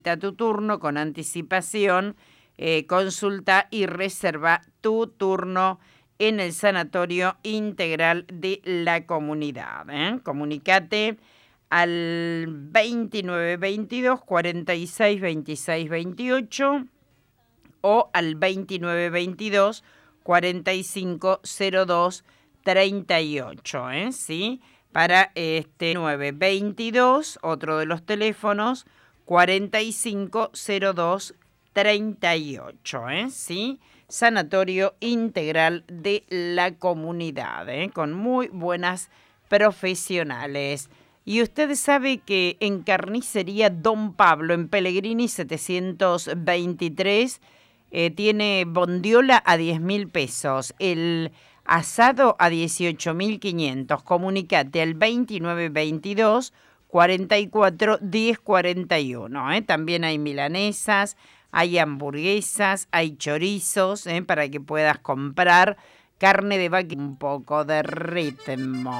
a tu turno con anticipación, consulta y reserva tu turno en el Sanatorio Integral de la Comunidad. Comunicate al 2922 46 26 28 o al 2922 4502 38, ¿sí? Para 922, otro de los teléfonos, 4502 38, ¿sí? Sanatorio Integral de la Comunidad, con muy buenas profesionales. Y usted sabe que en Carnicería Don Pablo, en Pellegrini 723, tiene bondiola a 10.000 pesos, el asado a 18.500. Comunicate al 2922 44 10 41. También hay milanesas, hay hamburguesas, hay chorizos, para que puedas comprar carne de vaca, un poco de ritmo.